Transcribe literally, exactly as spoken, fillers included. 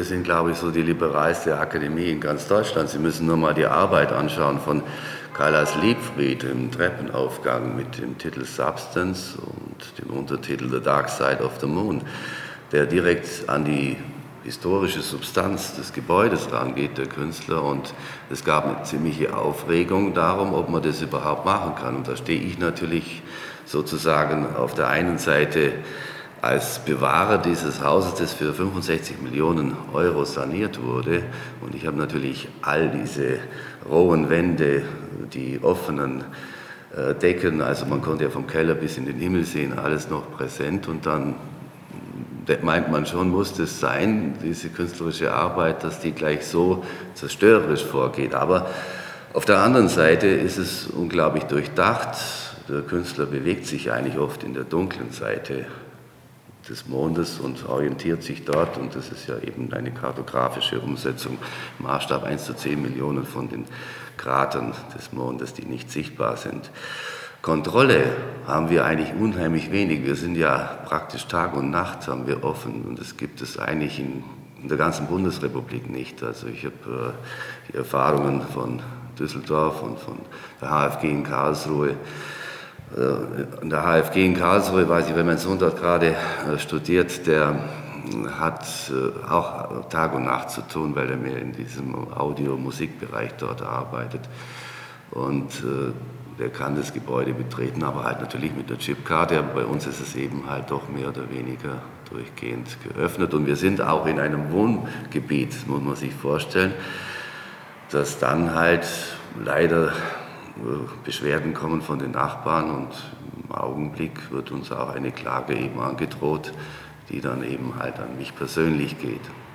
sind, glaube ich, so die liberalste Akademie in ganz Deutschland. Sie müssen nur mal die Arbeit anschauen von Kailas Liebfried im Treppenaufgang mit dem Titel Substance und dem Untertitel The Dark Side of the Moon, der direkt an die historische Substanz des Gebäudes rangeht, der Künstler. Und es gab eine ziemliche Aufregung darum, ob man das überhaupt machen kann. Und da stehe ich natürlich sozusagen auf der einen Seite als Bewahrer dieses Hauses, das für fünfundsechzig Millionen Euro saniert wurde. Und ich habe natürlich all diese rohen Wände, die offenen äh, Decken, also man konnte ja vom Keller bis in den Himmel sehen, alles noch präsent. Und dann meint man schon, muss es sein, diese künstlerische Arbeit, dass die gleich so zerstörerisch vorgeht. Aber auf der anderen Seite ist es unglaublich durchdacht. Der Künstler bewegt sich eigentlich oft in der dunklen Seite des Mondes und orientiert sich dort, und das ist ja eben eine kartografische Umsetzung, Maßstab eins zu zehn Millionen von den Kratern des Mondes, die nicht sichtbar sind. Kontrolle haben wir eigentlich unheimlich wenig. Wir sind ja praktisch Tag und Nacht haben wir offen, und das gibt es eigentlich in, in der ganzen Bundesrepublik nicht. Also ich habe äh, die Erfahrungen von Düsseldorf und von der H F G in Karlsruhe. An der H F G in Karlsruhe, weiß ich, wenn mein Sohn dort gerade studiert, der hat auch Tag und Nacht zu tun, weil er mehr in diesem Audio-Musikbereich dort arbeitet. Und der kann das Gebäude betreten, aber halt natürlich mit der Chipkarte. Aber bei uns ist es eben halt doch mehr oder weniger durchgehend geöffnet. Und wir sind auch in einem Wohngebiet, muss man sich vorstellen, dass dann halt leider Beschwerden kommen von den Nachbarn, und im Augenblick wird uns auch eine Klage eben angedroht, die dann eben halt an mich persönlich geht.